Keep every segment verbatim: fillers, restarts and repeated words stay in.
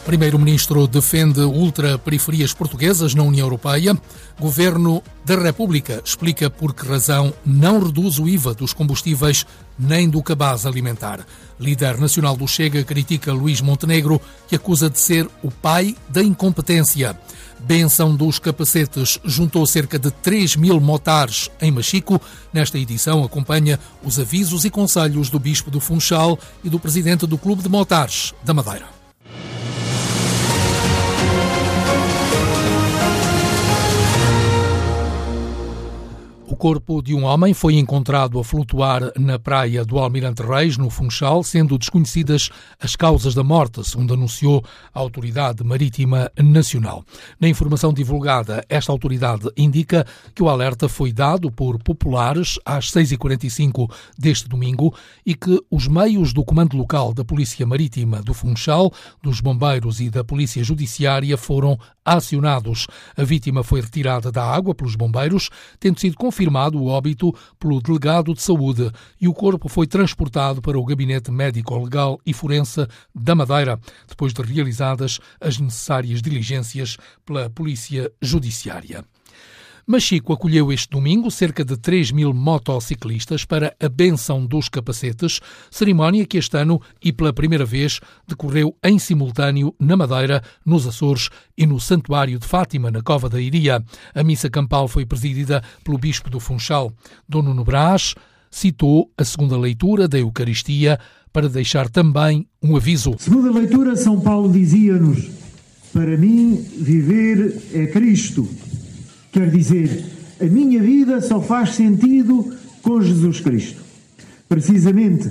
Primeiro-Ministro defende ultraperiferias portuguesas na União Europeia. Governo da República explica por que razão não reduz o I V A dos combustíveis nem do cabaz alimentar. Líder nacional do Chega critica Luís Montenegro, que acusa de ser o pai da incompetência. Benção dos capacetes juntou cerca de três mil motares em Machico. Nesta edição acompanha os avisos e conselhos do Bispo do Funchal e do presidente do Clube de Motares da Madeira. O corpo de um homem foi encontrado a flutuar na praia do Almirante Reis, no Funchal, sendo desconhecidas as causas da morte, segundo anunciou a Autoridade Marítima Nacional. Na informação divulgada, esta autoridade indica que o alerta foi dado por populares às seis e quarenta e cinco deste domingo e que os meios do Comando Local da Polícia Marítima do Funchal, dos Bombeiros e da Polícia Judiciária foram acionados. A vítima foi retirada da água pelos bombeiros, tendo sido confirmado o óbito pelo delegado de saúde, e o corpo foi transportado para o Gabinete Médico-Legal e Forense da Madeira, depois de realizadas as necessárias diligências pela Polícia Judiciária. Machico acolheu este domingo cerca de três mil motociclistas para a benção dos capacetes, cerimónia que este ano e pela primeira vez decorreu em simultâneo na Madeira, nos Açores e no Santuário de Fátima, na Cova da Iria. A missa campal foi presidida pelo Bispo do Funchal. Dom Nuno Brás citou a segunda leitura da Eucaristia para deixar também um aviso. Segunda leitura, São Paulo dizia-nos: para mim viver é Cristo. Quer dizer, a minha vida só faz sentido com Jesus Cristo. Precisamente,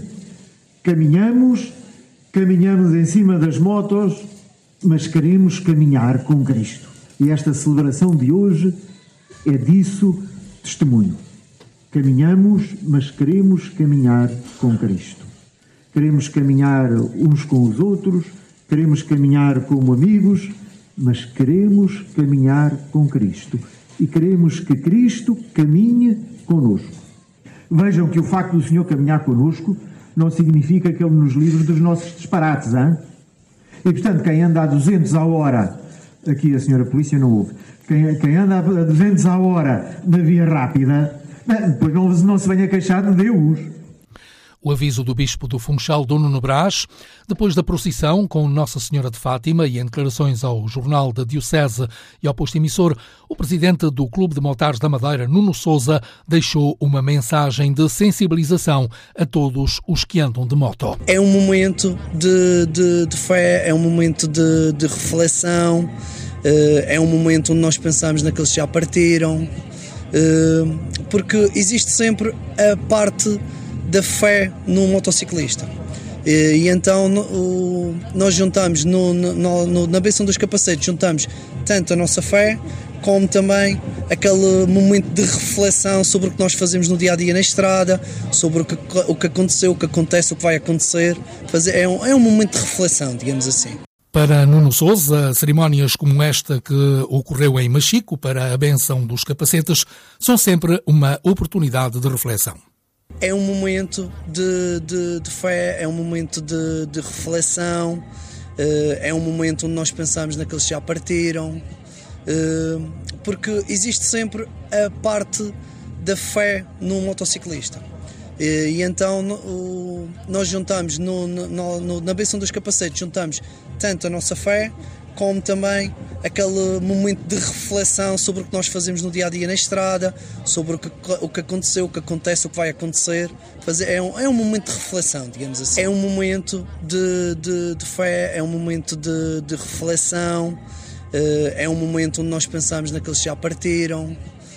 caminhamos, caminhamos em cima das motos, mas queremos caminhar com Cristo. E esta celebração de hoje é disso testemunho. Caminhamos, mas queremos caminhar com Cristo. Queremos caminhar uns com os outros, queremos caminhar como amigos, mas queremos caminhar com Cristo. E queremos que Cristo caminhe connosco. Vejam que o facto do Senhor caminhar connosco não significa que Ele nos livre dos nossos disparates, hein? E, portanto, quem anda a duzentos à hora, aqui a senhora polícia não ouve, quem, quem anda a duzentos à hora na via rápida, depois não, não se venha queixar de Deus. O aviso do Bispo do Funchal, Dom Nuno Brás, depois da procissão com Nossa Senhora de Fátima e em declarações ao Jornal da Diocese e ao posto emissor, o presidente do Clube de Motares da Madeira, Nuno Sousa, deixou uma mensagem de sensibilização a todos os que andam de moto. É um momento de, de, de fé, é um momento de, de reflexão, é um momento onde nós pensamos naqueles que já partiram, porque existe sempre a parte da fé no motociclista. E, e então no, o, nós juntamos no, no, no, na benção dos capacetes, juntamos tanto a nossa fé como também aquele momento de reflexão sobre o que nós fazemos no dia a dia na estrada, sobre o que, o que aconteceu, o que acontece, o que vai acontecer. Fazer, é, um, é um momento de reflexão, digamos assim. Para Nuno Sousa, cerimónias como esta que ocorreu em Machico para a benção dos capacetes são sempre uma oportunidade de reflexão. É um momento de, de, de fé, é um momento de, de reflexão, é um momento onde nós pensamos naqueles que já partiram, porque existe sempre a parte da fé no motociclista. E então nós juntamos no, no, no, na benção dos capacetes, juntamos tanto a nossa fé como também aquele momento de reflexão sobre o que nós fazemos no dia a dia na estrada, sobre o que, o que aconteceu, o que acontece, o que vai acontecer. Fazer, é, um, é um momento de reflexão, digamos assim. É um momento de, de, de fé, é um momento de, de reflexão, é um momento onde nós pensamos naqueles que já partiram,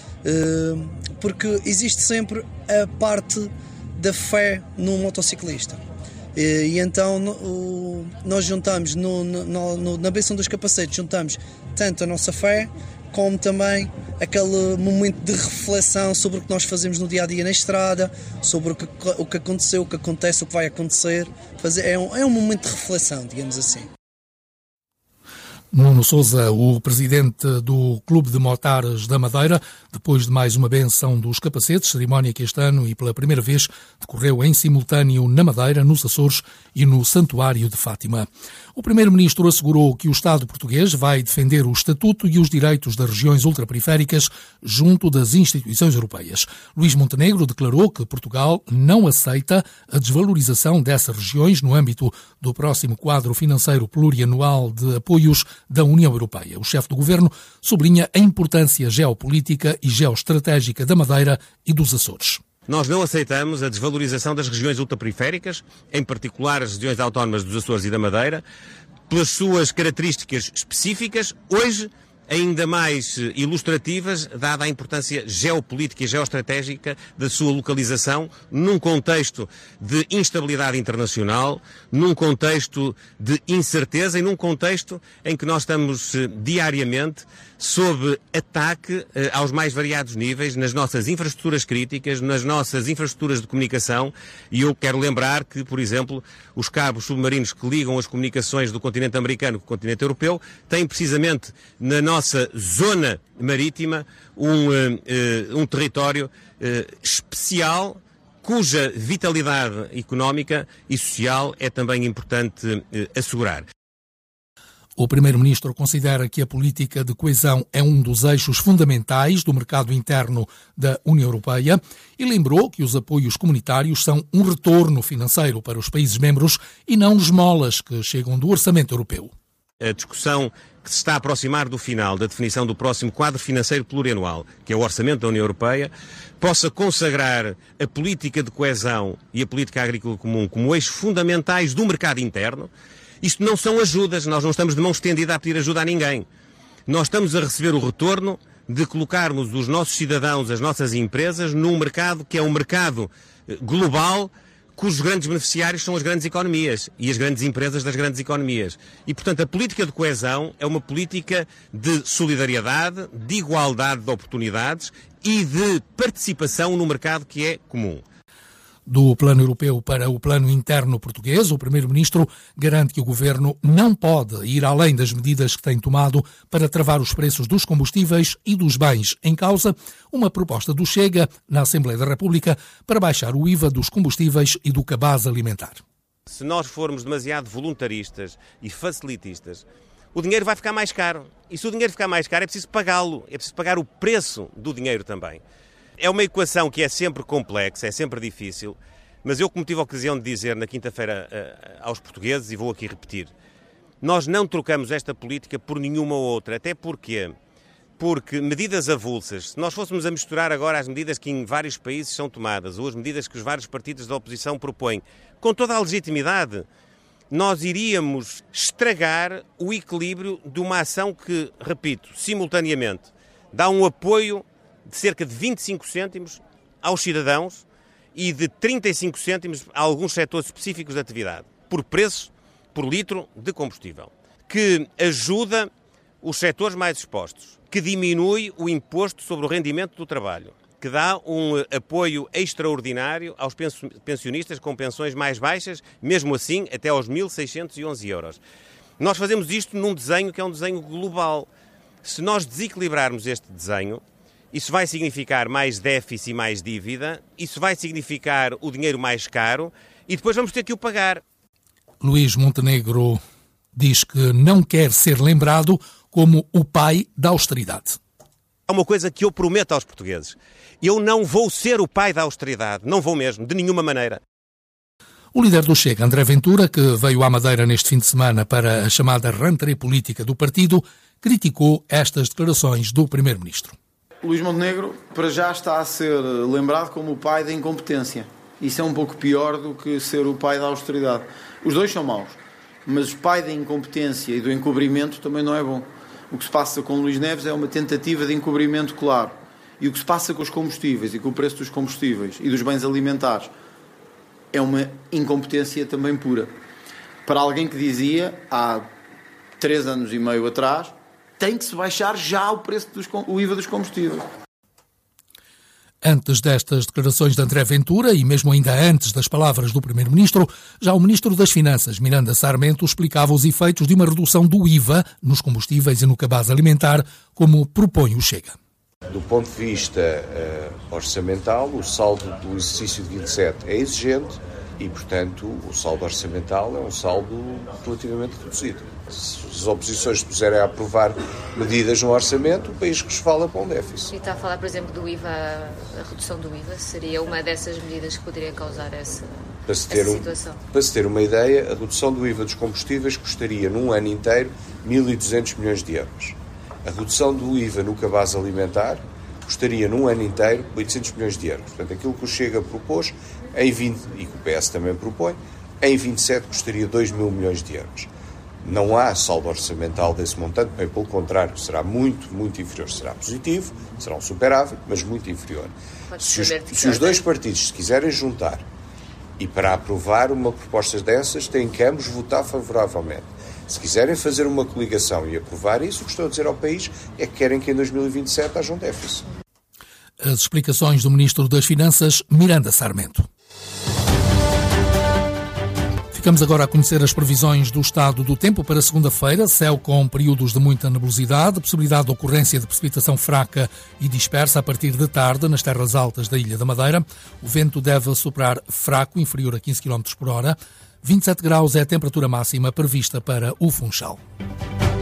porque existe sempre a parte da fé no motociclista. E, e então no, nós juntamos no, no, no, na benção dos capacetes, juntamos tanto a nossa fé como também aquele momento de reflexão sobre o que nós fazemos no dia a dia na estrada, sobre o que, o que aconteceu, o que acontece, o que vai acontecer. Fazer, é, um, é um momento de reflexão, digamos assim. Nuno Sousa, o presidente do Clube de Motares da Madeira, depois de mais uma benção dos capacetes, cerimónia que este ano e pela primeira vez decorreu em simultâneo na Madeira, nos Açores e no Santuário de Fátima. O primeiro-ministro assegurou que o Estado português vai defender o estatuto e os direitos das regiões ultraperiféricas junto das instituições europeias. Luís Montenegro declarou que Portugal não aceita a desvalorização dessas regiões no âmbito do próximo quadro financeiro plurianual de apoios da União Europeia. O chefe do governo sublinha a importância geopolítica e geoestratégica da Madeira e dos Açores. Nós não aceitamos a desvalorização das regiões ultraperiféricas, em particular as regiões autónomas dos Açores e da Madeira, pelas suas características específicas, hoje ainda mais ilustrativas, dada a importância geopolítica e geoestratégica da sua localização, num contexto de instabilidade internacional, num contexto de incerteza e num contexto em que nós estamos diariamente sob ataque eh, aos mais variados níveis, nas nossas infraestruturas críticas, nas nossas infraestruturas de comunicação, e eu quero lembrar que, por exemplo, os cabos submarinos que ligam as comunicações do continente americano com o continente europeu têm precisamente na nossa zona marítima um, eh, um território eh, especial, cuja vitalidade económica e social é também importante eh, assegurar. O primeiro-ministro considera que a política de coesão é um dos eixos fundamentais do mercado interno da União Europeia e lembrou que os apoios comunitários são um retorno financeiro para os países membros e não esmolas que chegam do orçamento europeu. A discussão que se está a aproximar do final da definição do próximo quadro financeiro plurianual, que é o orçamento da União Europeia, possa consagrar a política de coesão e a política agrícola comum como eixos fundamentais do mercado interno. Isto não são ajudas, nós não estamos de mão estendida a pedir ajuda a ninguém. Nós estamos a receber o retorno de colocarmos os nossos cidadãos, as nossas empresas, num mercado que é um mercado global, cujos grandes beneficiários são as grandes economias e as grandes empresas das grandes economias. E, portanto, a política de coesão é uma política de solidariedade, de igualdade de oportunidades e de participação no mercado que é comum. Do plano europeu para o plano interno português, o primeiro-ministro garante que o governo não pode ir além das medidas que tem tomado para travar os preços dos combustíveis e dos bens. Em causa, uma proposta do Chega na Assembleia da República para baixar o I V A dos combustíveis e do cabaz alimentar. Se nós formos demasiado voluntaristas e facilitistas, o dinheiro vai ficar mais caro. E se o dinheiro ficar mais caro, é preciso pagá-lo, é preciso pagar o preço do dinheiro também. É uma equação que é sempre complexa, é sempre difícil, mas eu, como tive a ocasião de dizer na quinta-feira uh, aos portugueses, e vou aqui repetir, nós não trocamos esta política por nenhuma outra, até porque, porque medidas avulsas, se nós fôssemos a misturar agora as medidas que em vários países são tomadas, ou as medidas que os vários partidos da oposição propõem, com toda a legitimidade, nós iríamos estragar o equilíbrio de uma ação que, repito, simultaneamente, dá um apoio de cerca de vinte e cinco cêntimos aos cidadãos e de trinta e cinco cêntimos a alguns setores específicos de atividade, por preço, por litro de combustível, que ajuda os setores mais expostos, que diminui o imposto sobre o rendimento do trabalho, que dá um apoio extraordinário aos pensionistas com pensões mais baixas, mesmo assim até aos mil seiscentos e onze euros. Nós fazemos isto num desenho que é um desenho global. Se nós desequilibrarmos este desenho, isso vai significar mais déficit e mais dívida, isso vai significar o dinheiro mais caro e depois vamos ter que o pagar. Luís Montenegro diz que não quer ser lembrado como o pai da austeridade. É uma coisa que eu prometo aos portugueses. Eu não vou ser o pai da austeridade, não vou mesmo, de nenhuma maneira. O líder do Chega, André Ventura, que veio à Madeira neste fim de semana para a chamada rentrée política do partido, criticou estas declarações do primeiro-ministro. Luís Montenegro, para já, está a ser lembrado como o pai da incompetência. Isso é um pouco pior do que ser o pai da austeridade. Os dois são maus, mas o pai da incompetência e do encobrimento também não é bom. O que se passa com Luís Neves é uma tentativa de encobrimento claro. E o que se passa com os combustíveis e com o preço dos combustíveis e dos bens alimentares é uma incompetência também pura. Para alguém que dizia, há três anos e meio atrás, tem que se baixar já o preço dos, o I V A dos combustíveis. Antes destas declarações de André Ventura e mesmo ainda antes das palavras do Primeiro-Ministro, já o Ministro das Finanças, Miranda Sarmento, explicava os efeitos de uma redução do I V A nos combustíveis e no cabaz alimentar, como propõe o Chega. Do ponto de vista uh, orçamental, o saldo do exercício de vinte e sete é exigente e, portanto, o saldo orçamental é um saldo relativamente reduzido. Se as oposições se puserem a aprovar medidas no orçamento, o país resvala para um déficit. E está a falar, por exemplo, do I V A, a redução do I V A, seria uma dessas medidas que poderia causar essa, para se ter essa um, situação? Para se ter uma ideia, a redução do I V A dos combustíveis custaria, num ano inteiro, mil e duzentos milhões de euros. A redução do I V A no cabaz alimentar custaria, num ano inteiro, oitocentos milhões de euros. Portanto, aquilo que o Chega propôs, em vinte, e que o P S também propõe, em vinte e sete custaria dois mil milhões de euros. Não há saldo orçamental desse montante, bem pelo contrário, será muito, muito inferior. Será positivo, será um superávit, mas muito inferior. Se os, se os dois partidos se quiserem juntar e para aprovar uma proposta dessas, têm que ambos votar favoravelmente. Se quiserem fazer uma coligação e aprovar isso, o que estou a dizer ao país é que querem que em dois mil e vinte e sete haja um déficit. As explicações do Ministro das Finanças, Miranda Sarmento. Ficamos agora a conhecer as previsões do estado do tempo para segunda-feira. Céu com períodos de muita nebulosidade, possibilidade de ocorrência de precipitação fraca e dispersa a partir de tarde nas terras altas da Ilha da Madeira. O vento deve soprar fraco, inferior a quinze quilómetros por hora. vinte e sete graus é a temperatura máxima prevista para o Funchal.